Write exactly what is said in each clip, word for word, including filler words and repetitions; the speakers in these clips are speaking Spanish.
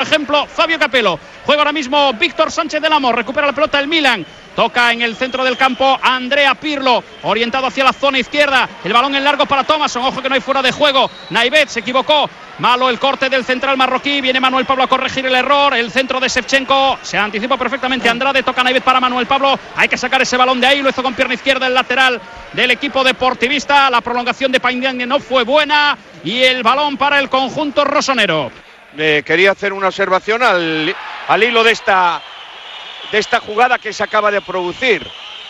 ejemplo, Fabio Capello. Juega ahora mismo Víctor Sánchez del Amo, recupera la pelota el Milan. Toca en el centro del campo Andrea Pirlo, orientado hacia la zona izquierda. El balón en largo para Thomasson. Ojo que no hay fuera de juego. Naivet se equivocó. Malo el corte del central marroquí. Viene Manuel Pablo a corregir el error. El centro de Shevchenko. Se anticipó perfectamente Andrade. Toca Naivet para Manuel Pablo. Hay que sacar ese balón de ahí. Lo hizo con pierna izquierda el lateral del equipo deportivista. La prolongación de Pandiani no fue buena. Y el balón para el conjunto rosonero. Eh, quería hacer una observación al, al hilo de esta... de esta jugada que se acaba de producir.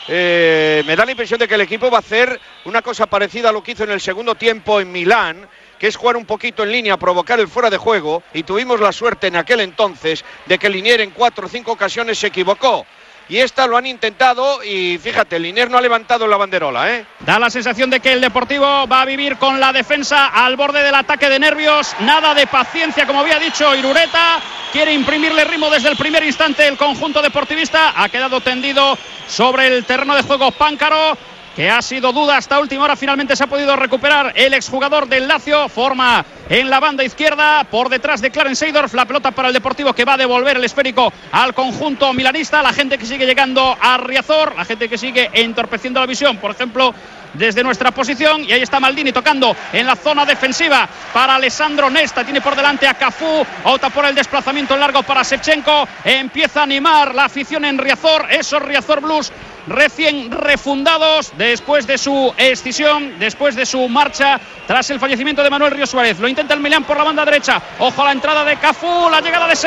Eh, me da la impresión de que el equipo va a hacer una cosa parecida a lo que hizo en el segundo tiempo en Milán, que es jugar un poquito en línea, provocar el fuera de juego, y tuvimos la suerte en aquel entonces de que Linier en cuatro o cinco ocasiones se equivocó. Y esta lo han intentado y fíjate, Linier no ha levantado la banderola, ¿eh? Da la sensación de que el Deportivo va a vivir con la defensa al borde del ataque de nervios. Nada de paciencia, como había dicho Irureta. Quiere imprimirle ritmo desde el primer instante el conjunto deportivista. Ha quedado tendido sobre el terreno de juego Páncaro, que ha sido duda hasta última hora. Finalmente se ha podido recuperar el exjugador del Lazio. Forma en la banda izquierda por detrás de Clarence Seedorf. La pelota para el Deportivo, que va a devolver el esférico al conjunto milanista. La gente que sigue llegando a Riazor, la gente que sigue entorpeciendo la visión, por ejemplo desde nuestra posición. Y ahí está Maldini tocando en la zona defensiva para Alessandro Nesta. Tiene por delante a Cafú. Opta por el desplazamiento en largo para Shevchenko. Empieza a animar la afición en Riazor. Esos Riazor Blues recién refundados después de su escisión, después de su marcha tras el fallecimiento de Manuel Río Suárez. Lo intenta el Milán por la banda derecha. Ojo a la entrada de Cafú, la llegada de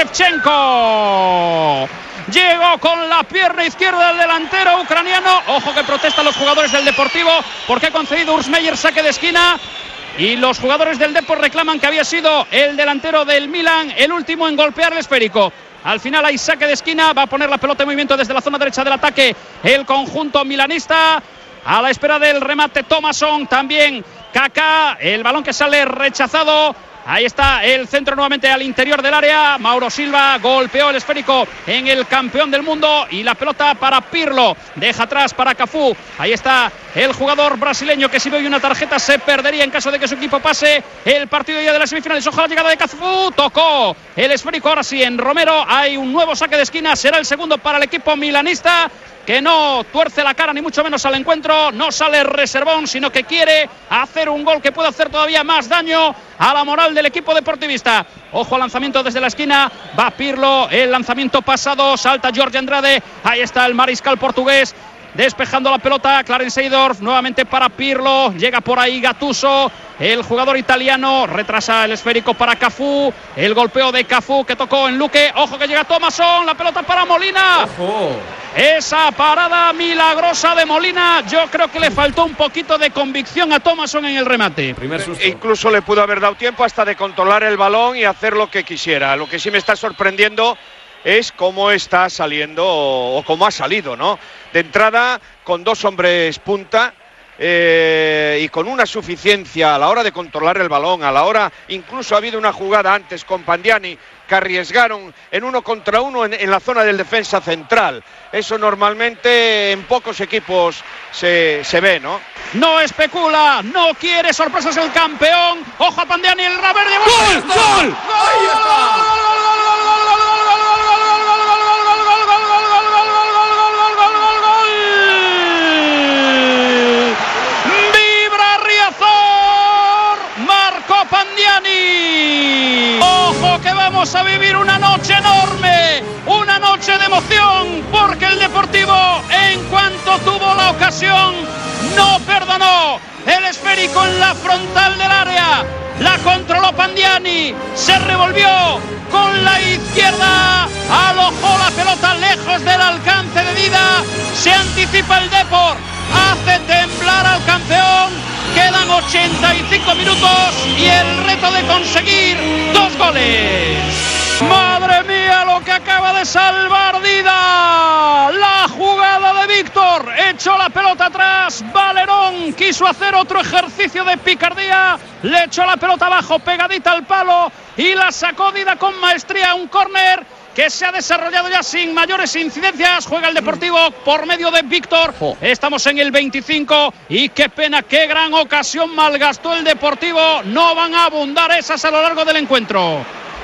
Shevchenko. Llegó con la pierna izquierda el delantero ucraniano. Ojo que protestan los jugadores del Deportivo porque ha concedido Urs Meier saque de esquina. Y los jugadores del Depor reclaman que había sido el delantero del Milan el último en golpear el esférico. Al final hay saque de esquina. Va a poner la pelota en movimiento desde la zona derecha del ataque el conjunto milanista. A la espera del remate Thomasson. También Kaká. El balón que sale rechazado. Ahí está el centro nuevamente al interior del área. Mauro Silva golpeó el esférico en el campeón del mundo. Y la pelota para Pirlo. Deja atrás para Cafú. Ahí está el jugador brasileño que si doy una tarjeta se perdería en caso de que su equipo pase el partido ya de las semifinales. Ojo a la llegada de Cafú. Tocó el esférico ahora sí en Romero. Hay un nuevo saque de esquina. Será el segundo para el equipo milanista, que no tuerce la cara ni mucho menos al encuentro. No sale reservón, sino que quiere hacer un gol que puede hacer todavía más daño a la moral del equipo deportivista. Ojo al lanzamiento desde la esquina. Va Pirlo, el lanzamiento pasado. Salta Jorge Andrade. Ahí está el mariscal portugués despejando la pelota. Clarence Seedorf nuevamente para Pirlo. Llega por ahí Gattuso, el jugador italiano. Retrasa el esférico para Cafú. El golpeo de Cafú que tocó en Luque. Ojo que llega Thomasson. La pelota para Molina. Ojo. Esa parada milagrosa de Molina. Yo creo que le faltó un poquito de convicción a Thomasson en el remate. Primer susto. Incluso le pudo haber dado tiempo hasta de controlar el balón y hacer lo que quisiera. Lo que sí me está sorprendiendo es cómo está saliendo o, o cómo ha salido, ¿no? De entrada con dos hombres punta eh, y con una suficiencia a la hora de controlar el balón, a la hora, incluso ha habido una jugada antes con Pandiani que arriesgaron en uno contra uno en, en la zona del defensa central. Eso normalmente en pocos equipos se, se ve, ¿no? No especula, no quiere sorpresas el campeón. Ojo a Pandiani, el Raverde. ¡Gol! ¡Gol! ¡Ahí está! Pandiani. Ojo que vamos a vivir una noche enorme, una noche de emoción, porque el Deportivo, en cuanto tuvo la ocasión, no perdonó. El esférico en la frontal del área, la controló Pandiani, se revolvió con la izquierda, alojó la pelota lejos del alcance de Dida. Se anticipa el Depor, hace temblar al campeón. Quedan ochenta y cinco minutos y el reto de conseguir dos goles. ¡Madre mía lo que acaba de salvar Dida! La jugada de Víctor. Echó la pelota atrás. Valerón quiso hacer otro ejercicio de picardía. Le echó la pelota abajo pegadita al palo y la sacó Dida con maestría. Un córner que se ha desarrollado ya sin mayores incidencias. Juega el Deportivo por medio de Víctor. Estamos en el veinticinco y qué pena, qué gran ocasión malgastó el Deportivo. No van a abundar esas a lo largo del encuentro.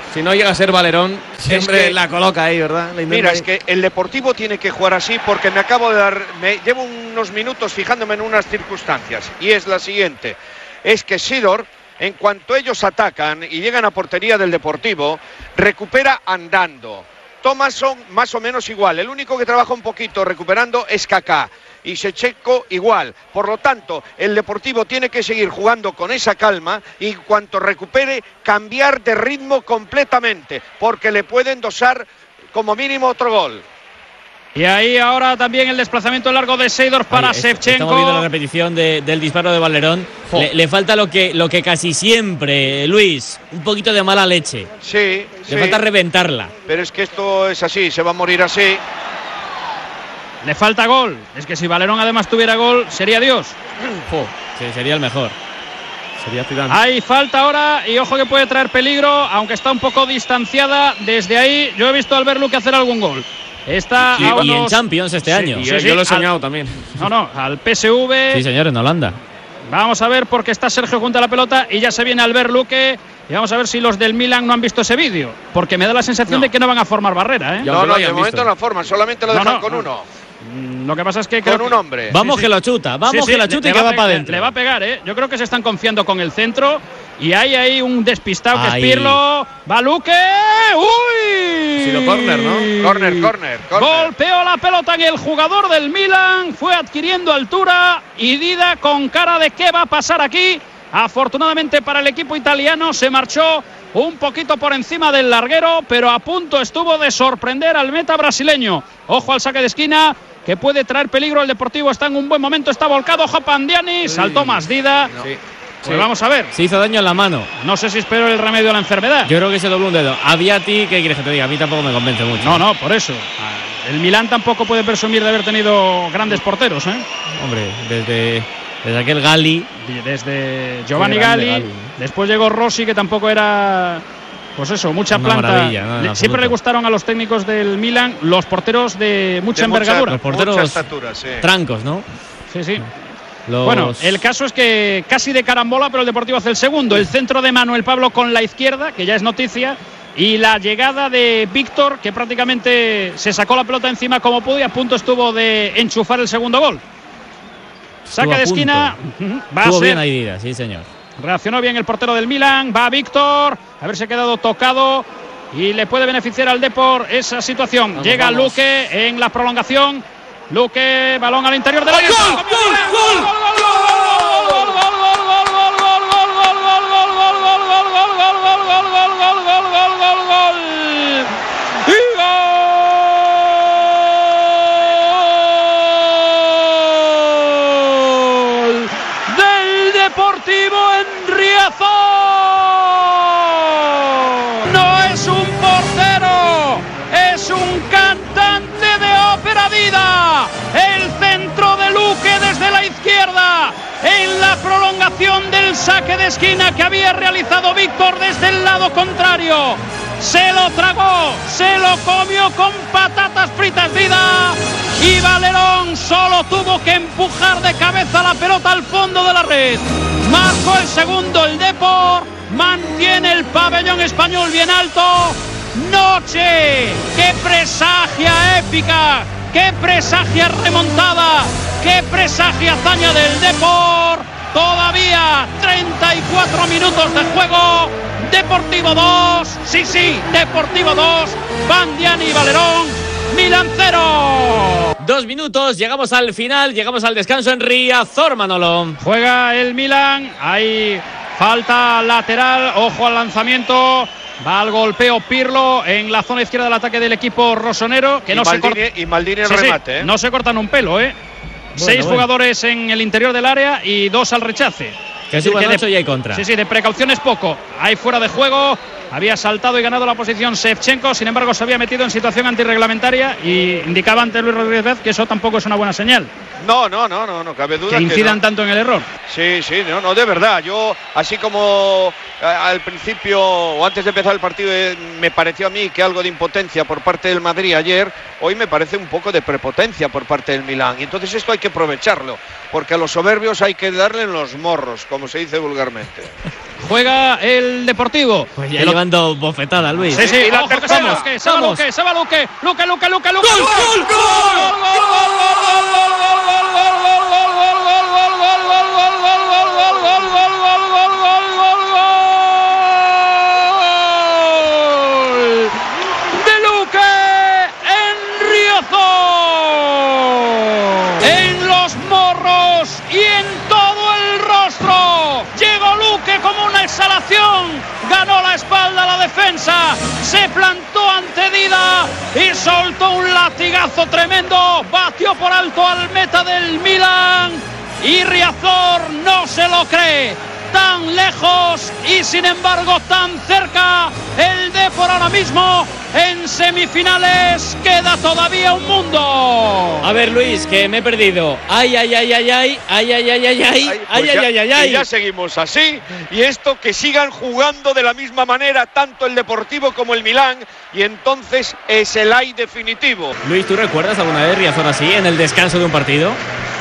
Si no llega a ser Valerón, siempre que, la coloca ahí, ¿verdad? Mira, es que el Deportivo tiene que jugar así porque me acabo de dar, me llevo unos minutos fijándome en unas circunstancias y es la siguiente, es que Sidor, en cuanto ellos atacan y llegan a portería del Deportivo, recupera andando. Thomasson más o menos igual, el único que trabaja un poquito recuperando es Kaká. Y Shevchenko igual. Por lo tanto, el Deportivo tiene que seguir jugando con esa calma y en cuanto recupere, cambiar de ritmo completamente, porque le pueden dosar como mínimo otro gol. Y ahí ahora también el desplazamiento largo de Seedorf para Shevchenko. Estamos viendo la repetición de, del disparo de Valerón. Le, le falta lo que, lo que casi siempre, Luis, un poquito de mala leche. Sí, Le sí. falta reventarla. Pero es que esto es así, se va a morir así. Le falta gol. Es que si Valerón además tuviera gol, sería Dios. Oh, sí, sería el mejor. Sería Zidane. Hay falta ahora y ojo que puede traer peligro, aunque está un poco distanciada. Desde ahí yo he visto al Verluque hacer algún gol. Está Sí, a y unos... en Champions este Sí, año. Y sí, yo, sí, yo lo he al- soñado también. No, no, al P S V. Sí, señor, en Holanda. Vamos a ver porque está Sergio junto a la pelota y ya se viene al Verluque. Y vamos a ver si los del Milan no han visto ese vídeo, porque me da la sensación No. de que no van a formar barrera, ¿eh? Ya. No, aunque lo no, de hayan momento visto. no forman, solamente lo No, dejan no, con no. uno. Mm, Lo que pasa es que creo Con un que- hombre. Vamos sí. que lo chuta, vamos Sí, sí, que lo le- chuta le y que va a para pe- adentro. Le va a pegar, ¿eh? Yo creo que se están confiando con el centro. Y hay ahí un despistado que Ahí. es Pirlo. Baluque. ¡Uy! Ha sido córner, ¿no? Córner, córner, córner. Golpeó la pelota en el jugador del Milan. Fue adquiriendo altura. Y Dida con cara de qué va a pasar aquí. Afortunadamente para el equipo italiano se marchó un poquito por encima del larguero, pero a punto estuvo de sorprender al meta brasileño. Ojo al saque de esquina, que puede traer peligro. El Deportivo está en un buen momento, está volcado. Jopandiani, saltó más Dida. Sí. Pues vamos a ver. Se hizo daño en la mano. No sé si espero el remedio a la enfermedad. Yo creo que se dobló un dedo. A Viati, ¿qué quieres que te diga? A mí tampoco me convence mucho. No, no, por eso. El Milán tampoco puede presumir de haber tenido grandes porteros, ¿eh? Hombre, desde, desde aquel Gali. Desde Giovanni Qué grande Gali, Gali. después llegó Rossi, que tampoco era, pues eso, mucha Una planta. maravilla, no, en Le- absoluto. siempre le gustaron a los técnicos del Milan los porteros de mucha De mucha- envergadura. Los porteros Mucha estatura, sí. trancos, ¿no? Sí, sí. Los... Bueno, el caso es que casi de carambola, pero el Deportivo hace el segundo. El centro de Manuel Pablo con la izquierda, que ya es noticia, y la llegada de Víctor, que prácticamente se sacó la pelota encima como pudo y a punto estuvo de enchufar el segundo gol. Estuvo Saca a de punto. esquina, va a Estuvo ser. bien ahí, Dida, sí, señor. Reaccionó bien el portero del Milan, va Víctor, haberse quedado tocado y le puede beneficiar al Depor esa situación. Vamos, Llega vamos. Luque en la prolongación. Luque, balón al interior del área. ¡Gol! ¡Gol! ¡Gol! Del Deportivo en Riazor. No es un portero, es un cantante de ópera vida. El centro de Luque desde la izquierda en la prolongación del saque de esquina que había realizado Víctor desde el lado contrario. Se lo tragó, se lo comió con patatas fritas Vida. Y Valerón solo tuvo que empujar de cabeza la pelota al fondo de la red. Marcó el segundo el Depor, mantiene el pabellón español bien alto. Noche que presagia épica, que presagia remontada, que presagia hazaña del Depor. Todavía treinta y cuatro minutos de juego. Deportivo dos, sí, sí, Deportivo dos, Bandiani y Valerón, Milan cero. Dos minutos, llegamos al final, llegamos al descanso en Riazor, Manolo. Juega el Milan, hay falta lateral, ojo al lanzamiento, va al golpeo Pirlo en la zona izquierda del ataque del equipo rosonero, que y, no se Maldini, corta. y Maldini el Sí, sí, remate, ¿eh? no se cortan un pelo, ¿eh? Seis bueno. jugadores en el interior del área y dos al rechace. Que Es decir, suban que de- ocho y hay contra. Sí, sí, de precaución es poco. Hay fuera de juego. Había saltado y ganado la posición Shevchenko, sin embargo se había metido en situación antirreglamentaria y indicaba ante Luis Rodríguez Vez que eso tampoco es una buena señal, No, no, no, no, no cabe duda que incidan no. tanto en el error. Sí, sí, no, no, de verdad. Yo, así como eh, al principio o antes de empezar el partido eh, me pareció a mí que algo de impotencia por parte del Madrid ayer, hoy me parece un poco de prepotencia por parte del Milán. Y entonces esto hay que aprovecharlo, porque a los soberbios hay que darle en los morros, como se dice vulgarmente. juega el Deportivo. Pues ya llevando bofetada, Luis. Sí, sí, y la ojo, que se tercera. va Luque, se va Luque, se va Luque, Luque, Luque, Luque, Luque. ¡Gol, gol, gol! Ganó la espalda a la defensa, se plantó ante Dida y soltó un latigazo tremendo, batió por alto al meta del Milan y Riazor no se lo cree. Tan lejos y sin embargo tan cerca el Depor ahora mismo en semifinales. Queda todavía un mundo. A ver, Luis, que me he perdido. Ay, ay, ay, ay, ay, ay, ay, ay, ay, ay, Ay, ay, pues ay, ya, ay, ay, ay. y ya seguimos así. Y esto, que sigan jugando de la misma manera tanto el Deportivo como el Milán. Y entonces es el ay definitivo. Luis, ¿tú recuerdas alguna vez Riazor así en el descanso de un partido?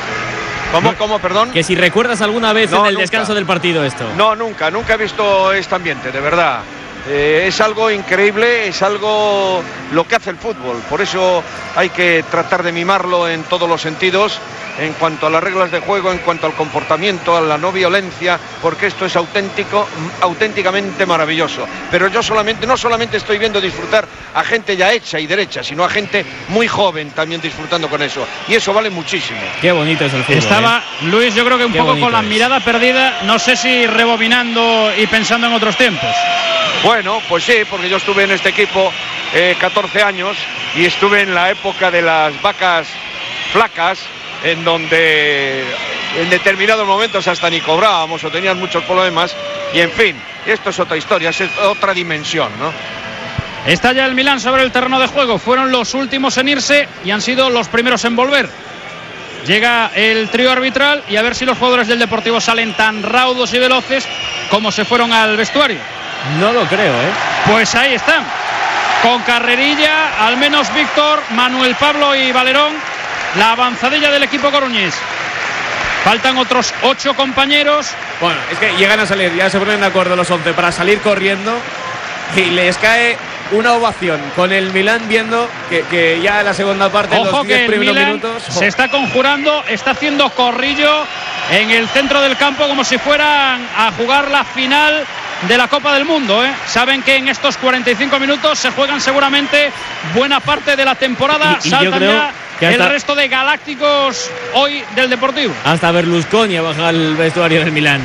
¿Cómo, cómo, perdón? Que si recuerdas alguna vez No, en el nunca. descanso del partido esto. No, nunca, nunca he visto este ambiente, de verdad. Eh, es algo increíble, es algo lo que hace el fútbol. Por eso hay que tratar de mimarlo en todos los sentidos, en cuanto a las reglas de juego, en cuanto al comportamiento, a la no violencia, porque esto es auténtico, auténticamente maravilloso. Pero yo solamente, no solamente estoy viendo disfrutar a gente ya hecha y derecha, sino a gente muy joven también disfrutando con eso. Y eso vale muchísimo. Qué bonito es el fútbol. Estaba ¿eh? Luis, yo creo que un Qué poco con la bonito es. mirada perdida, no sé si rebobinando y pensando en otros tiempos. Bueno, pues sí, porque yo estuve en este equipo eh, catorce años y estuve en la época de las vacas flacas, en donde en determinados momentos hasta ni cobrábamos o tenían muchos problemas, y en fin, esto es otra historia, es otra dimensión, ¿no? Está ya el Milán sobre el terreno de juego, fueron los últimos en irse y han sido los primeros en volver. Llega el trío arbitral y a ver si los jugadores del Deportivo salen tan raudos y veloces como se fueron al vestuario. No lo creo, ¿eh? Pues ahí están, con carrerilla, al menos Víctor, Manuel Pablo y Valerón, la avanzadilla del equipo coruñés. Faltan otros ocho compañeros. Bueno, es que llegan a salir, ya se ponen de acuerdo los once para salir corriendo y les cae una ovación con el Milán viendo que, que ya en la segunda parte, en Ojo los que diez el primeros Milan minutos. se está conjurando, está haciendo corrillo en el centro del campo como si fueran a jugar la final de la Copa del Mundo, ¿eh? Saben que en estos cuarenta y cinco minutos se juegan seguramente buena parte de la temporada. Y- y yo Saltan creo ya que hasta- el resto de galácticos hoy del Deportivo. Hasta Berlusconi ha bajado al vestuario del Milán.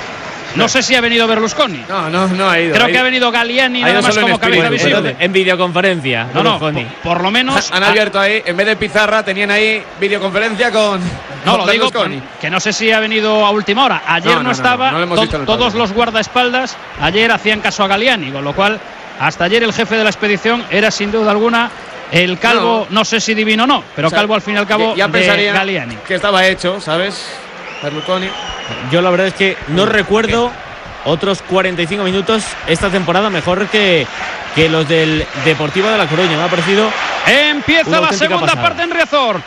No sé si ha venido Berlusconi. No, no, no ha ido. Creo ha que ido. ha venido Galliani Ha ido nada más solo en como cabeza espíritu, visible. entonces, En videoconferencia, No, no, por, Berlusconi. por lo menos Han ha- abierto ahí, en vez de pizarra, tenían ahí videoconferencia con. No, con lo digo Berlusconi. por- que no sé si ha venido a última hora. Ayer No, no, no, no, estaba. no, no lo hemos to- visto en el todos partido. los guardaespaldas ayer hacían caso a Galliani, con lo cual hasta ayer el jefe de la expedición era sin duda alguna el calvo, no, No. sé si divino o no, pero O sea, calvo al fin y al cabo ya, ya de pensaría Galliani. que estaba hecho, ¿sabes? Berlusconi. Yo la verdad es que no recuerdo otros cuarenta y cinco minutos esta temporada mejor que, que los del Deportivo de La Coruña. Me ha parecido Empieza una la auténtica segunda pasada. parte en Riazor.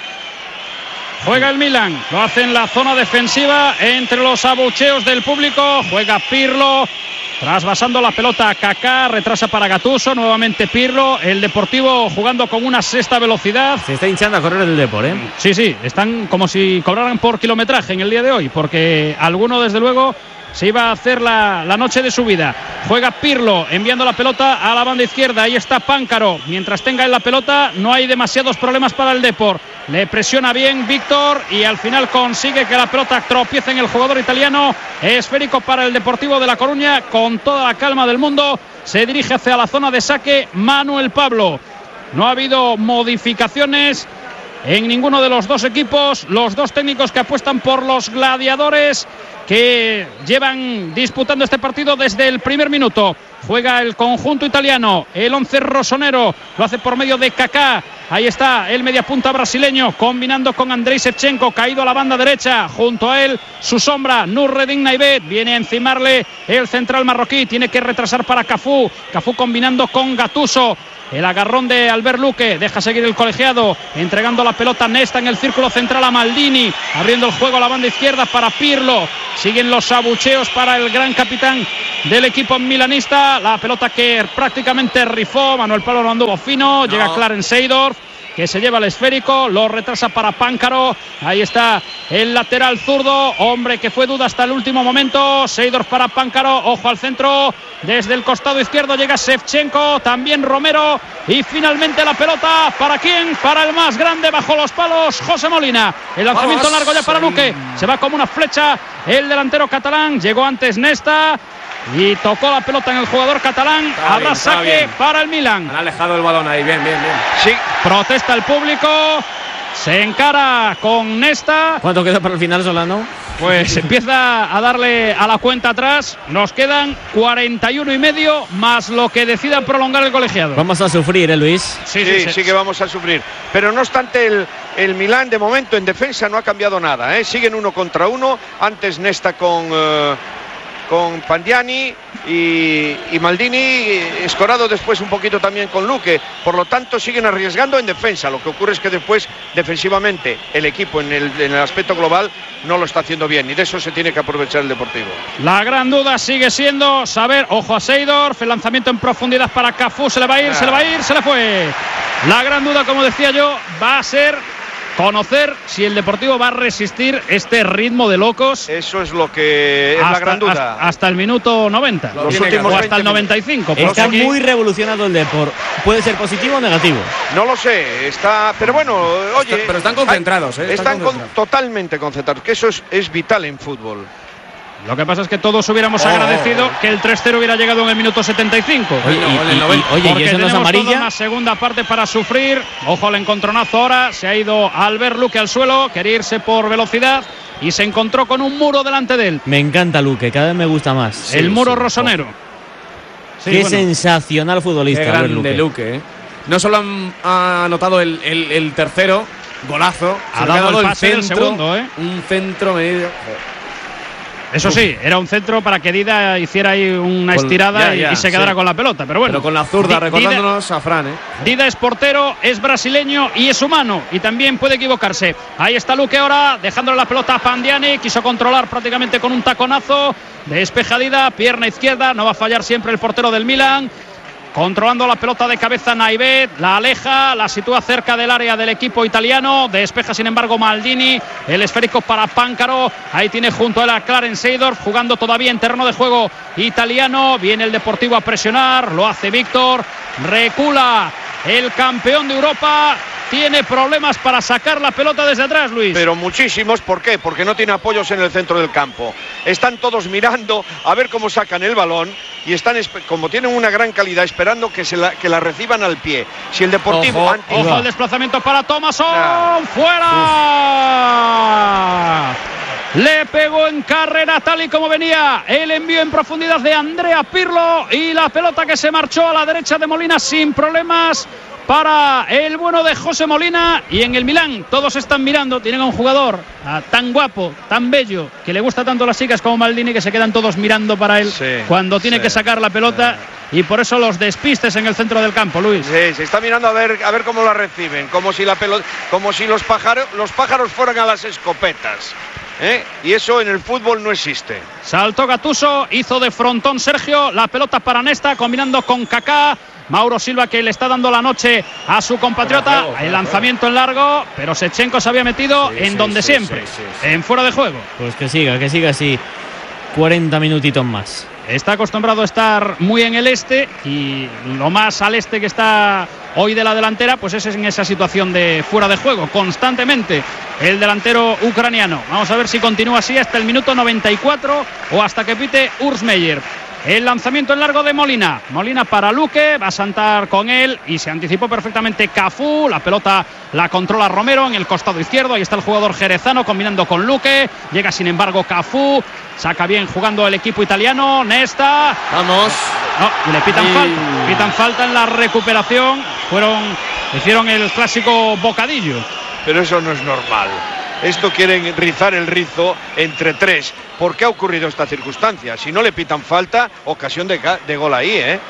Juega el Milan, lo hace en la zona defensiva entre los abucheos del público. Juega Pirlo, trasvasando la pelota a Kaká, retrasa para Gattuso, nuevamente Pirlo. El Deportivo jugando con una sexta velocidad. se está hinchando a correr el Depor, ¿eh? Sí, sí, están como si cobraran por kilometraje en el día de hoy, porque alguno desde luego se iba a hacer la, la noche de su vida. Juega Pirlo enviando la pelota a la banda izquierda. Ahí está Páncaro. Mientras tenga en la pelota no hay demasiados problemas para el Depor. Le presiona bien Víctor y al final consigue que la pelota tropiece en el jugador italiano. Esférico para el Deportivo de La Coruña. Con toda la calma del mundo se dirige hacia la zona de saque Manuel Pablo. No ha habido modificaciones en ninguno de los dos equipos. Los dos técnicos que apuestan por los gladiadores, que llevan disputando este partido desde el primer minuto. Juega el conjunto italiano, el once rosonero, lo hace por medio de Kaká. Ahí está el mediapunta brasileño, combinando con Andrei Shevchenko, caído a la banda derecha. Junto a él, su sombra, Nurredin Naibet. Viene a encimarle el central marroquí, tiene que retrasar para Cafú. Cafú combinando con Gattuso. El agarrón de Albert Luque, deja seguir el colegiado, entregando la pelota a Nesta en el círculo central a Maldini, abriendo el juego a la banda izquierda para Pirlo. Siguen los abucheos para el gran capitán del equipo milanista. La pelota que prácticamente rifó, Manuel Pablo no anduvo fino, no. Llega Clarence Seedorf, que se lleva el esférico, lo retrasa para Páncaro. Ahí está el lateral zurdo, hombre que fue duda hasta el último momento. Seedorf para Páncaro, ojo al centro, desde el costado izquierdo llega Shevchenko, también Romero, y finalmente la pelota, ¿para quién? Para el más grande bajo los palos, José Molina. El lanzamiento largo ya para Luque, se va como una flecha el delantero catalán, llegó antes Nesta y tocó la pelota en el jugador catalán. Está Habrá bien, saque bien. Para el Milan. Han alejado el balón ahí, bien, bien, bien. Sí, protesta el público, se encara con Nesta. ¿Cuánto queda para el final, Solano? Pues empieza a darle a la cuenta atrás. Nos quedan cuarenta y uno y medio más lo que decida prolongar el colegiado. Vamos a sufrir, ¿eh, Luis? Sí, sí, sí, sí, sí que vamos a sufrir. Pero no obstante, el, el Milán de momento en defensa no ha cambiado nada, ¿eh? Siguen uno contra uno. Antes Nesta con... Uh, con Pandiani y, y Maldini, escorado después un poquito también con Luque. Por lo tanto siguen arriesgando en defensa. Lo que ocurre es que después defensivamente el equipo en el, en el aspecto global no lo está haciendo bien, y de eso se tiene que aprovechar el Deportivo. La gran duda sigue siendo saber, ojo a Seedorf, el lanzamiento en profundidad para Cafú, se le va a ir, ah. se le va a ir, se le fue. La gran duda, como decía yo, va a ser conocer si el Deportivo va a resistir este ritmo de locos. Eso es lo que es hasta, la gran duda. Hasta, hasta el minuto noventa. Los últimos o hasta el noventa y cinco. Está aquí muy revolucionado el Depor. ¿Puede ser positivo o negativo? No lo sé. Está, pero bueno, oye. Está, pero están concentrados. Hay, ¿eh? Están, están concentrados. Con, totalmente concentrados. Que eso es, es vital en fútbol. Lo que pasa es que todos hubiéramos oh. agradecido que el tres cero hubiera llegado en el minuto setenta y cinco. Oye, y, y, y, oye, porque ¿y eso no es amarilla? Toda una segunda parte para sufrir. Ojo al encontronazo ahora. Se ha ido Albert Luque al suelo. Quería irse por velocidad y se encontró con un muro delante de él. Me encanta Luque, cada vez me gusta más. Sí, el muro sí, rosonero. Sí, Qué bueno. sensacional futbolista. Qué grande Luque. Luque ¿eh? No solo han, ha anotado el, el, el tercero, golazo. Ha dado, dado el pase el centro, segundo, ¿eh? Un centro medio. Eso sí, era un centro para que Dida hiciera ahí una con, estirada ya, ya, y, y se quedara sí. con la pelota, pero bueno. Pero con la zurda, recordándonos Dida, a Fran, ¿eh? Dida es portero, es brasileño y es humano, y también puede equivocarse. Ahí está Luque ahora, dejándole la pelota a Pandiani, quiso controlar prácticamente con un taconazo, despeja Dida, pierna izquierda, no va a fallar siempre el portero del Milan. Controlando la pelota de cabeza Naivet, la aleja, la sitúa cerca del área del equipo italiano, despeja sin embargo Maldini, el esférico para Páncaro, ahí tiene junto a él a Clarence Seedorf, jugando todavía en terreno de juego italiano, viene el Deportivo a presionar, lo hace Víctor, recula el campeón de Europa, tiene problemas para sacar la pelota desde atrás, Luis. Pero muchísimos, ¿por qué? Porque no tiene apoyos en el centro del campo. Están todos mirando a ver cómo sacan el balón y están, como tienen una gran calidad, esperando que, se la, que la reciban al pie. Si el Deportivo... Ojo, antes... ojo al desplazamiento para Thomasson, ah. ¡fuera! Uf. Le pegó en carrera tal y como venía el envío en profundidad de Andrea Pirlo y la pelota que se marchó a la derecha de Molina sin problemas para el bueno de José Molina. Y en el Milán todos están mirando, tienen a un jugador a, tan guapo, tan bello, que le gusta tanto a las chicas como Maldini, que se quedan todos mirando para él sí, cuando tiene sí, que sacar la pelota sí. Y por eso los despistes en el centro del campo, Luis. Sí, se está mirando a ver, a ver cómo la reciben, como si la pelota, como si los pájaros, los pájaros fueran a las escopetas. ¿Eh? Y eso en el fútbol no existe. Saltó Gattuso, hizo de frontón Sergio, la pelota para Nesta, combinando con Kaká. Mauro Silva, que le está dando la noche a su compatriota. Juego, el lanzamiento en largo, pero Shevchenko se había metido sí, en sí, donde sí, siempre, sí, sí, sí. en fuera de juego. Pues que siga, que siga así. cuarenta minutitos más. Está acostumbrado a estar muy en el este, y lo más al este que está hoy de la delantera, pues es en esa situación de fuera de juego, constantemente el delantero ucraniano. Vamos a ver si continúa así hasta el minuto noventa y cuatro o hasta que pite Urs Meier. El lanzamiento en largo de Molina. Molina para Luque, va a saltar con él y se anticipó perfectamente Cafú. La pelota la controla Romero en el costado izquierdo. Ahí está el jugador jerezano combinando con Luque. Llega sin embargo Cafú. Saca bien jugando el equipo italiano. Nesta. Vamos. No, y le pitan y... falta. Pitan falta en la recuperación. Fueron, hicieron el clásico bocadillo. Pero eso no es normal. Esto quieren rizar el rizo entre tres. ¿Por qué ha ocurrido esta circunstancia? Si no le pitan falta, ocasión de, de gol ahí, ¿eh?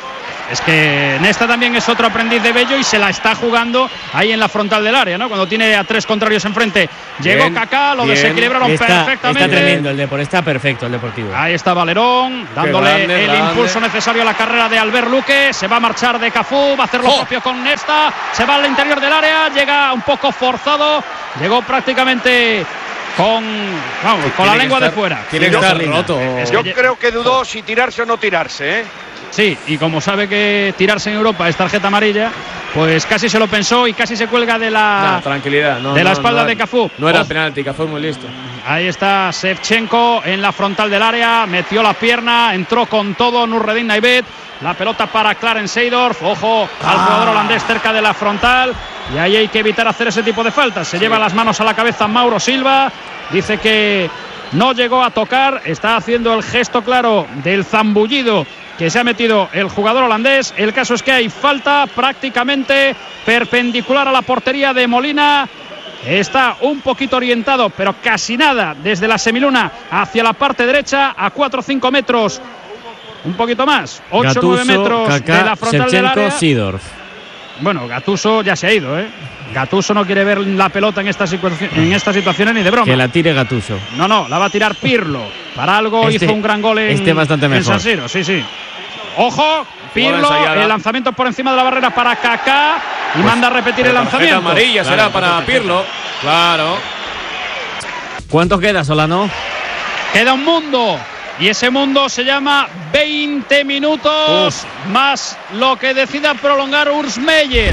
Es que Nesta también es otro aprendiz de Bello y se la está jugando ahí en la frontal del área, ¿no? Cuando tiene a tres contrarios enfrente. Llegó Bien, Kaká, lo bien. desequilibraron Está, perfectamente. está tremendo el Depor, está perfecto el Deportivo. Ahí está Valerón, dándole grande, el grande. impulso necesario a la carrera de Albert Luque. Se va a marchar de Cafú, va a hacer lo ¡Oh! propio con Nesta. Se va al interior del área, llega un poco forzado. Llegó prácticamente con, vamos, con la Tiene que lengua de estar- fuera. Tiene que Yo- estar roto. Es Yo que- creo que dudó si tirarse o no tirarse, ¿eh? Sí, y como sabe que tirarse en Europa es tarjeta amarilla, pues casi se lo pensó y casi se cuelga de la, No, tranquilidad. No, de la no, espalda no, de Cafú. No era Ojo. penalti, Cafú es muy listo. Ahí está Shevchenko en la frontal del área, metió la pierna, entró con todo Nurredin Naibet, la pelota para Clarence Seedorf, ojo al jugador holandés cerca de la frontal, y ahí hay que evitar hacer ese tipo de faltas. Se lleva las manos a la cabeza Mauro Silva, dice que no llegó a tocar, está haciendo el gesto claro del zambullido que se ha metido el jugador holandés. El caso es que hay falta prácticamente perpendicular a la portería de Molina. Está un poquito orientado, pero casi nada, desde la semiluna hacia la parte derecha, a cuatro o cinco metros, un poquito más, ocho o nueve metros Kaká, de la frontal del Shevchenko, área. Seedorf. Bueno, Gattuso ya se ha ido, ¿eh? Gattuso no quiere ver la pelota en estas en estas situaciones ni de broma. Que la tire Gattuso. No, no, la va a tirar Pirlo. Para algo Este- hizo un gran gol en, este bastante en mejor. San Siro, sí, sí. Ojo, Pirlo, ensayada. el lanzamiento por encima de la barrera para Kaká y manda a repetir el Tarjeta lanzamiento. amarilla será Claro, para tarjeta. Pirlo. Claro. ¿Cuánto queda, Solano? Queda un mundo y ese mundo se llama veinte minutos más lo que decida prolongar Urs Meyer.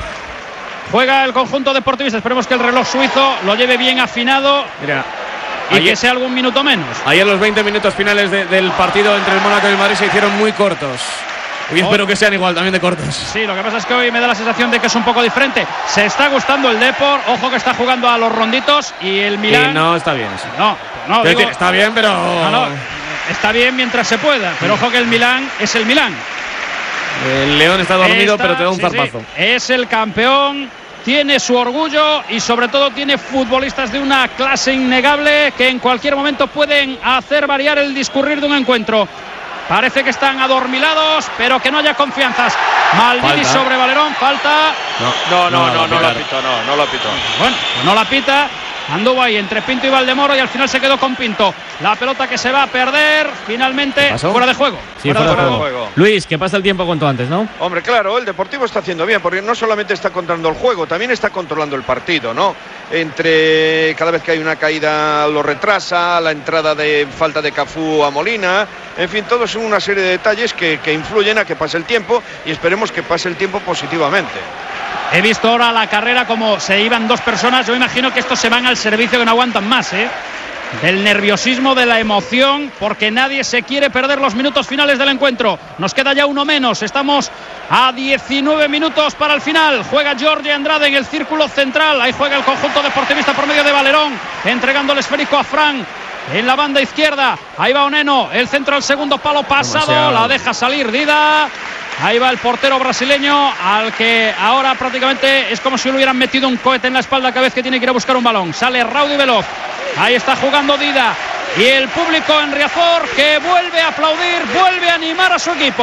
Juega el conjunto deportivista, esperemos que el reloj suizo lo lleve bien afinado Mira, y ayer, que sea algún minuto menos. ayer los veinte minutos finales de- del partido entre el Mónaco y el Madrid se hicieron muy cortos. Hoy Oh. espero que sean igual también de cortos. Sí, lo que pasa es que hoy me da la sensación de que es un poco diferente. Se está gustando el Depor, ojo que está jugando a los ronditos y el Y Milán. no está bien eso. no, no, Quiero digo- decir, está bien, pero. no, no, está bien mientras se pueda, pero ojo que el Milán es el Milán. El León está dormido, Está- pero te da un sí, sí, zarpazo. es el campeón, tiene su orgullo y sobre todo tiene futbolistas de una clase innegable que en cualquier momento pueden hacer variar el discurrir de un encuentro. Parece que están adormilados, pero que no haya confianzas. Maldini Falta. sobre Valerón, falta. No, no, No, no, no, no, la no. pitó, no, no la pitó. Bueno, pues no la pita. Anduvo ahí entre Pinto y Valdemoro y al final se quedó con Pinto. La pelota que se va a perder, finalmente ¿Qué pasó? fuera de juego. Sí, fuera de fuera de juego. juego. Luis, que pasa el tiempo cuanto antes, ¿no? Hombre, claro, el Deportivo está haciendo bien, porque no solamente está controlando el juego, también está controlando el partido, ¿no? Entre cada vez que hay una caída lo retrasa, la entrada de falta de Cafú a Molina, en fin, todo son una serie de detalles que, que influyen a que pase el tiempo y esperemos que pase el tiempo positivamente. He visto ahora la carrera como se iban dos personas. Yo imagino que estos se van al servicio, que no aguantan más, ¿eh? Del nerviosismo, de la emoción, porque nadie se quiere perder los minutos finales del encuentro. Nos queda ya uno menos. Estamos a diecinueve minutos para el final. Juega Jorge Andrade en el círculo central. Ahí juega el conjunto deportivista por medio de Valerón, entregando el esférico a Fran. En la banda izquierda, ahí va Oneno, el centro al segundo palo pasado, Demasiado. la deja salir Dida. Ahí va el portero brasileño, al que ahora prácticamente es como si le hubieran metido un cohete en la espalda cada vez que tiene que ir a buscar un balón. Sale Raudo y veloz. Ahí está jugando Dida. Y el público en Riazor que vuelve a aplaudir, vuelve a animar a su equipo.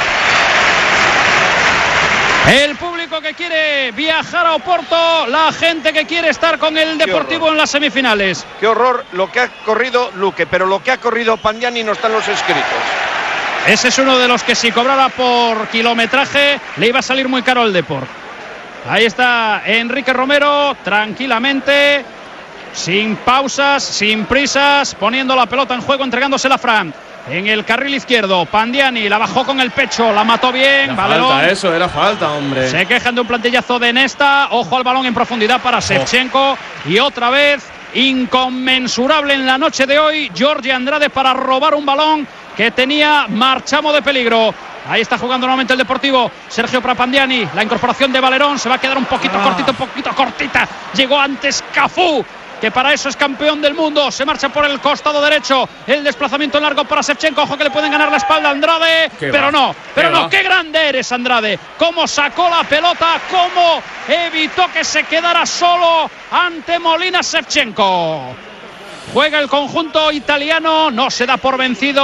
El público que quiere viajar a Oporto, la gente que quiere estar con el Deportivo en las semifinales. Qué horror lo que ha corrido Luque, pero lo que ha corrido Pandiani no está en los escritos. Ese es uno de los que si cobrara por kilometraje le iba a salir muy caro al Depor. Ahí está Enrique Romero, tranquilamente, sin pausas, sin prisas, poniendo la pelota en juego, entregándosela a Fran. En el carril izquierdo, Pandiani la bajó con el pecho, la mató bien. Era Valerón. falta, eso, era falta, hombre. Se quejan de un plantillazo de Nesta. Ojo al balón en profundidad para Shevchenko. Y otra vez, inconmensurable en la noche de hoy, Jorge Andrade para robar un balón que tenía marchamo de peligro. Ahí está jugando nuevamente el Deportivo. Sergio Prapandiani, la incorporación de Valerón. Se va a quedar un poquito Ah. cortito, un poquito cortita. Llegó antes Cafú, que para eso es campeón del mundo. Se marcha por el costado derecho. El desplazamiento en largo para Shevchenko. Ojo que le pueden ganar la espalda a Andrade. Qué Pero va, no, pero qué no. va. Qué grande eres, Andrade. Cómo sacó la pelota, cómo evitó que se quedara solo ante Molina Shevchenko. Juega el conjunto italiano, no se da por vencido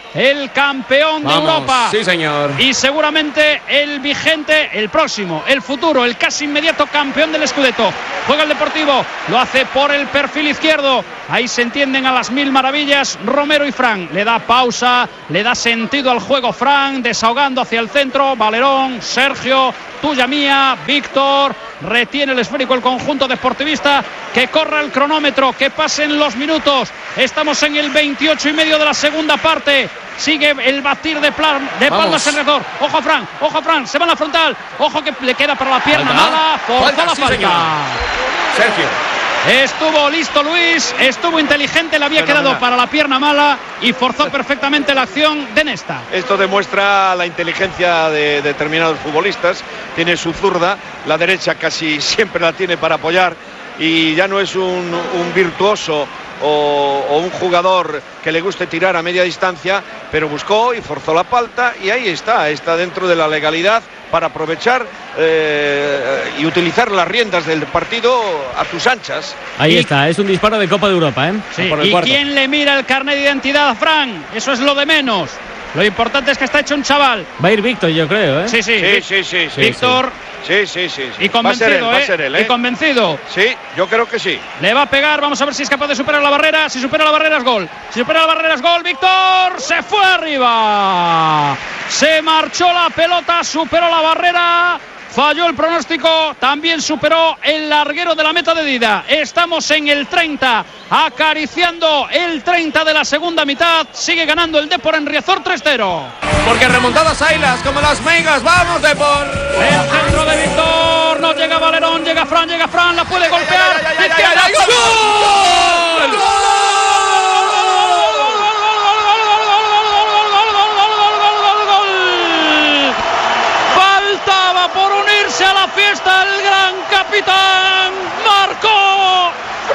el campeón Vamos, de Europa. Sí, señor. Y seguramente el vigente, el próximo, el futuro, el casi inmediato campeón del Scudetto. Juega el Deportivo, lo hace por el perfil izquierdo. Ahí se entienden a las mil maravillas Romero y Fran. Le da pausa, le da sentido al juego Fran, desahogando hacia el centro. Valerón, Sergio, tuya mía, Víctor. Retiene el esférico el conjunto deportivista. Que corra el cronómetro, que pasen los minutos. Estamos en el veintiocho y medio de la segunda parte. Sigue el batir de, plan, de palmas el Riazor. Ojo a Fran, ojo a Fran, se va a la frontal. Ojo que le queda para la pierna falta. mala. Forzó Falta, la sí, falta. señor. Sergio. Estuvo listo Luis, estuvo inteligente, le había Fenomenal. quedado para la pierna mala y forzó perfectamente la acción de Nesta. Esto demuestra la inteligencia de determinados futbolistas. Tiene su zurda, la derecha casi siempre la tiene para apoyar y ya no es un, un virtuoso o, o un jugador que le guste tirar a media distancia, pero buscó y forzó la falta y ahí está, está dentro de la legalidad para aprovechar eh, y utilizar las riendas del partido a tus anchas. Ahí Y- está, es un disparo de Copa de Europa, ¿eh? Sí, por el ¿y cuarto. quién le mira el carnet de identidad a Fran? Eso es lo de menos. Lo importante es que está hecho un chaval. Va a ir Víctor, yo creo, ¿eh? Sí, sí. Sí, sí, sí, sí. Víctor, Sí, sí, sí, sí. y convencido, va a ser él, va a ¿eh? ser él, Y ¿eh? convencido. Sí, yo creo que sí. Le va a pegar, vamos a ver si es capaz de superar la barrera. Si supera la barrera es gol. Si supera la barrera es gol. Víctor se fue arriba. Se marchó la pelota, superó la barrera. Falló el pronóstico, también superó el larguero de la meta de Dida. Estamos en el treinta, acariciando el treinta de la segunda mitad. Sigue ganando el Depor en Riazor tres cero. Porque remontadas Ailas como las megas. ¡Vamos, Depor! El centro de Víctor, no llega Valerón, llega Fran, llega Fran, la puede golpear. ay, ay, ay, Izquierda, ay, ay, ¡gol! ¡gol! Faltaba por unirse a la fiesta el gran capitán. Marcó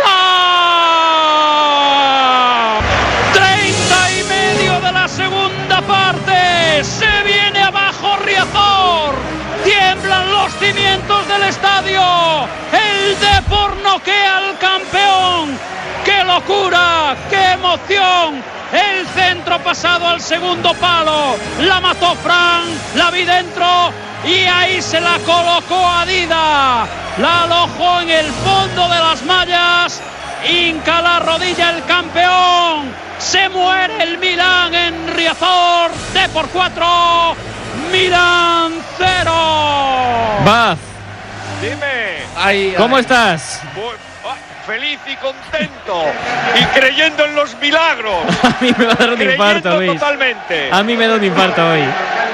Fran. treinta y medio de la segunda parte. Se viene abajo Riazor. Tiemblan los cimientos del estadio. El Depor noquea al campeón. ¡Qué locura! ¡Qué emoción! El centro pasado al segundo palo. La mató Fran. La vi dentro. Y ahí se la colocó a Dida. La alojó en el fondo de las mallas. Hinca la rodilla el campeón. Se muere el Milán en Riazor. Depor cuatro. Milán cero. Baz, Dime. Ay, ¿cómo ay. estás? Bu- ah, Feliz y contento y creyendo en los milagros. A mí me va a dar un creyendo infarto, Luis. totalmente. A mí me da un infarto hoy.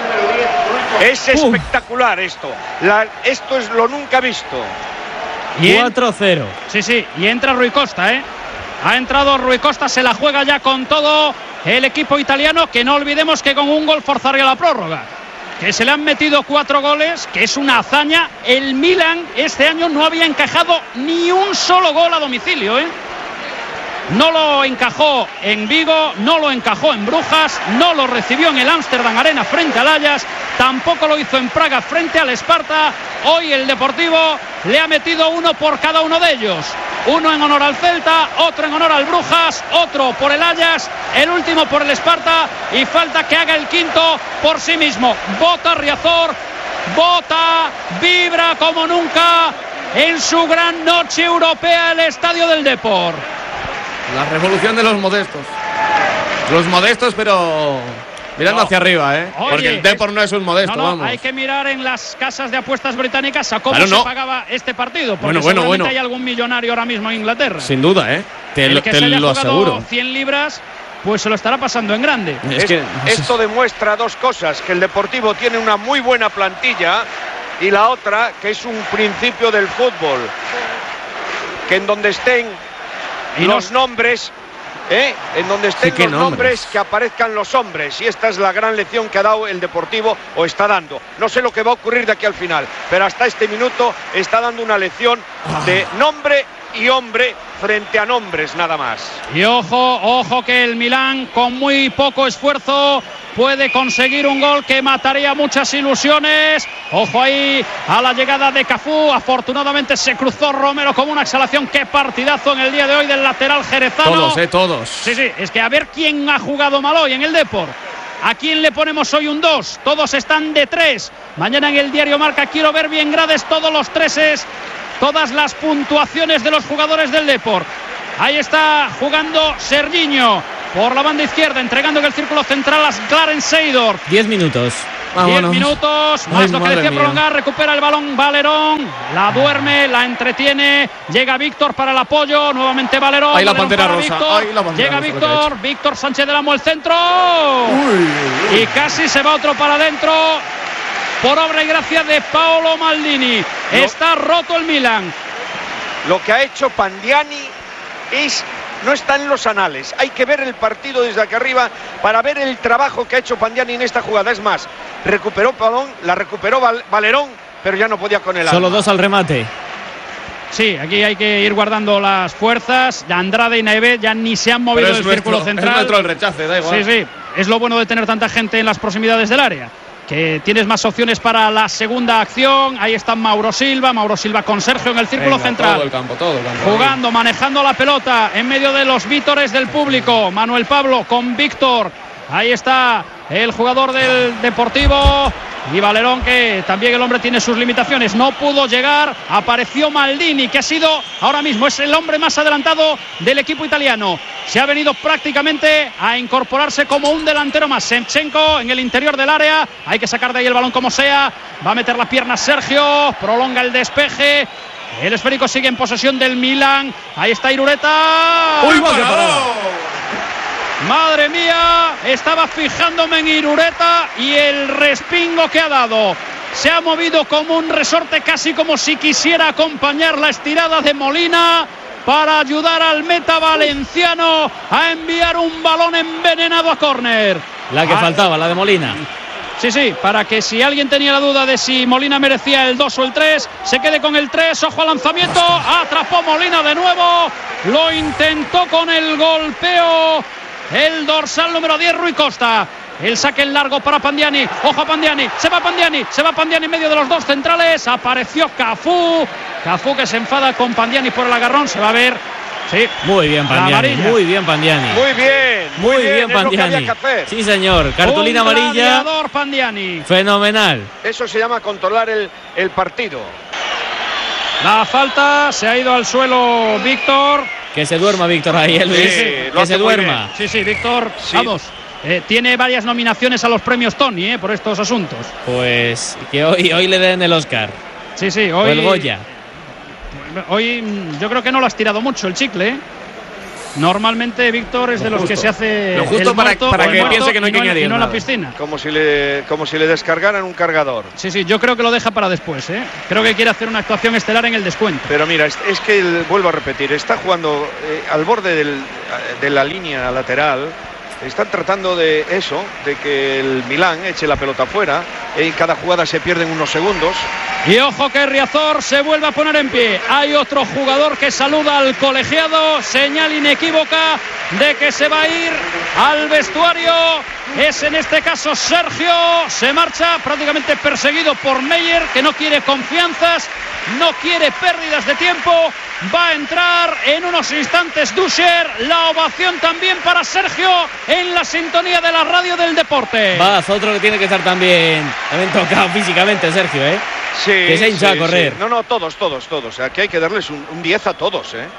Es Uf. espectacular esto. La- esto es lo nunca visto. Y en- cuatro cero. Sí, sí, y entra Rui Costa, ¿eh? Ha entrado Rui Costa, se la juega ya con todo el equipo italiano, que no olvidemos que con un gol forzaría la prórroga. Que se le han metido cuatro goles, que es una hazaña. El Milan este año no había encajado ni un solo gol a domicilio, ¿eh? No lo encajó en Vigo, no lo encajó en Brujas, no lo recibió en el Amsterdam Arena frente al Ajax, tampoco lo hizo en Praga frente al Sparta. Hoy el Deportivo le ha metido uno por cada uno de ellos. Uno en honor al Celta, otro en honor al Brujas, otro por el Ajax, el último por el Sparta y falta que haga el quinto por sí mismo. Bota Riazor, bota, vibra como nunca en su gran noche europea el estadio del Depor. La revolución de los modestos. Los modestos, pero mirando No. hacia arriba, ¿eh? Oye, Porque el Depor no es un modesto, No, no, vamos. hay que mirar en las casas de apuestas británicas a cómo Claro, se no. pagaba este partido, porque Bueno, bueno, seguramente bueno. hay algún millonario ahora mismo en Inglaterra. Sin duda, ¿eh? Te, El lo, que te se haya lo jugado aseguro. cien libras, pues se lo estará pasando en grande. Es Es- que esto demuestra dos cosas: que el Deportivo tiene una muy buena plantilla y la otra que es un principio del fútbol, que en donde estén Y los no- nombres, ¿eh? en donde estén Sí, ¿qué los nombres? nombres? que aparezcan los hombres, y esta es la gran lección que ha dado el Deportivo o está dando. No sé lo que va a ocurrir de aquí al final, pero hasta este minuto está dando una lección de nombre y hombre frente a nombres nada más. Y ojo, ojo que el Milán con muy poco esfuerzo puede conseguir un gol que mataría muchas ilusiones. Ojo ahí a la llegada de Cafú. Afortunadamente se cruzó Romero como una exhalación. Qué partidazo en el día de hoy del lateral jerezano. todos, ¿eh? Todos. Sí, sí, es que a ver quién ha jugado mal hoy en el Depor. ¿A quién le ponemos hoy un dos? Todos están de tres. Mañana en el diario Marca quiero ver bien grades todos los treses, todas las puntuaciones de los jugadores del Depor. Ahí está jugando Serginho por la banda izquierda, entregando en el círculo central a Clarence Seedorf. Diez minutos. Diez minutos, más Ay, lo que decía prolongar, recupera el balón Valerón, la duerme, la entretiene, llega Víctor para el apoyo, nuevamente Valerón. Ahí la pantera rosa. Ahí la pantera llega rosa, Víctor, Víctor Sánchez del Amo, el centro. Uy, uy. Y casi se va otro para adentro, por obra y gracia de Paolo Maldini. No. Está roto el Milan. Lo que ha hecho Pandiani es... no está en los anales, hay que ver el partido desde aquí arriba para ver el trabajo que ha hecho Pandiani en esta jugada. Es más, recuperó Padón, la recuperó Val Valerón, pero ya no podía con el Solo alma. dos al remate. Sí, aquí hay que ir guardando las fuerzas. Andrade y Naivez ya ni se han movido del círculo central. Es nuestro el rechace, da igual. Sí, sí, es lo bueno de tener tanta gente en las proximidades del área, que tienes más opciones para la segunda acción. Ahí está Mauro Silva, Mauro Silva con Sergio en el círculo Venga, central. Todo el campo, todo el campo. Jugando, manejando la pelota en medio de los vítores del público. Manuel Pablo con Víctor. Ahí está el jugador del Deportivo. Y Valerón, que también el hombre tiene sus limitaciones, no pudo llegar. Apareció Maldini, que ha sido ahora mismo es el hombre más adelantado del equipo italiano. Se ha venido prácticamente a incorporarse como un delantero más. Shevchenko en el interior del área, hay que sacar de ahí el balón como sea. Va a meter la pierna Sergio, prolonga el despeje. El esférico sigue en posesión del Milan. Ahí está Irureta. ¡Uy, va, qué parado! Madre mía, estaba fijándome en Irureta y el respingo que ha dado. Se ha movido como un resorte, casi como si quisiera acompañar la estirada de Molina para ayudar al meta valenciano a enviar un balón envenenado a córner. La que ah, faltaba, la de Molina. Sí, sí, para que si alguien tenía la duda de si Molina merecía el dos o el tres, se quede con el tres. Ojo al lanzamiento, atrapó Molina de nuevo, lo intentó con el golpeo el dorsal número diez, Rui Costa. El saque en largo para Pandiani. Ojo a Pandiani. Se va Pandiani. Se va Pandiani en medio de los dos centrales. Apareció Cafú. Cafú que se enfada con Pandiani por el agarrón. Se va a ver. Sí. Muy bien Pandiani. Muy bien Pandiani. Muy bien. Muy, muy bien, bien Pandiani. Sí, señor. Cartulina Un amarilla. Pandiani. Fenomenal. Eso se llama controlar el, el partido. La falta. Se ha ido al suelo Víctor. Que se duerma Víctor ahí, el Luis. Sí, que se duerma. Sí, sí, Víctor. Sí. Vamos. Eh, tiene varias nominaciones a los premios Tony eh, por estos asuntos. Pues que hoy, hoy le den el Oscar. Sí, sí, hoy. O el Goya. Hoy yo creo que no lo has tirado mucho el chicle. ¿eh? Normalmente Víctor es de los que se hace lo justo el para, muerto, para el que muerto piense que no hay que añadir y no en nada. la piscina. Como si le como si le descargaran un cargador. Sí, sí, yo creo que lo deja para después. ¿eh? Creo que quiere hacer una actuación estelar en el descuento. Pero mira, es, es que el, vuelvo a repetir, está jugando eh, al borde del, de la línea lateral. Están tratando de eso, de que el Milán eche la pelota fuera. En cada jugada se pierden unos segundos. Y ojo que Riazor se vuelve a poner en pie. Hay otro jugador que saluda al colegiado. Señal inequívoca de que se va a ir al vestuario. Es en este caso Sergio. Se marcha prácticamente perseguido por Meyer, que no quiere confianzas, no quiere pérdidas de tiempo. Va a entrar en unos instantes Duscher. La ovación también para Sergio en la sintonía de la radio del deporte. Vaz, otro que tiene que estar también, también tocado físicamente, Sergio, ¿eh? Sí, que se hincha sí, a correr. Sí. No, no, todos, todos, todos. Aquí hay que darles un, un diez a todos, ¿eh?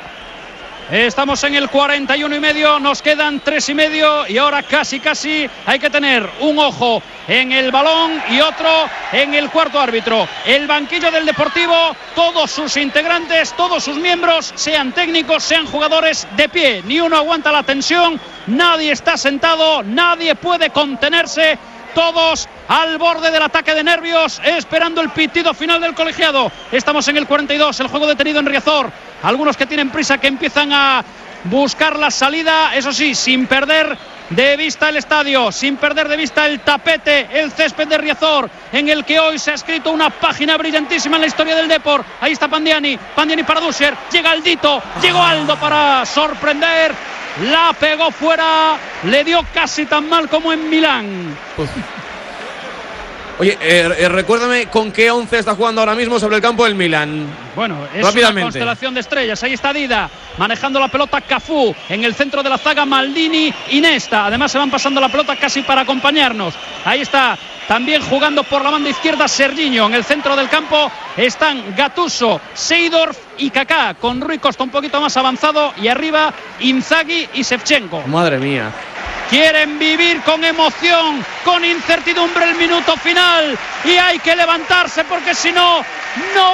Estamos en el cuarenta y uno y medio, nos quedan tres y medio y ahora casi casi hay que tener un ojo en el balón y otro en el cuarto árbitro. El banquillo del Deportivo, todos sus integrantes, todos sus miembros, sean técnicos, sean jugadores, de pie. Ni uno aguanta la tensión, nadie está sentado, nadie puede contenerse. Todos al borde del ataque de nervios, esperando el pitido final del colegiado. Estamos en el cuarenta y dos, el juego detenido en Riazor. Algunos que tienen prisa, que empiezan a buscar la salida, eso sí, sin perder de vista el estadio, sin perder de vista el tapete, el césped de Riazor, en el que hoy se ha escrito una página brillantísima en la historia del Depor. Ahí está Pandiani, Pandiani para Duscher, llega Aldito, llegó Aldo para sorprender. La pegó fuera, le dio casi tan mal como en Milán. Uf. Oye, eh, eh, recuérdame con qué once está jugando ahora mismo sobre el campo del Milan. Bueno, es una constelación de estrellas. Ahí está Dida, manejando la pelota Cafú. En el centro de la zaga Maldini y Nesta. Además se van pasando la pelota casi para acompañarnos. Ahí está también jugando por la banda izquierda Serginho. En el centro del campo están Gattuso, Seedorf y Kaká, con Rui Costa un poquito más avanzado. Y arriba Inzaghi y Shevchenko. Madre mía. Quieren vivir con emoción, con incertidumbre el minuto final. Y hay que levantarse porque si no, no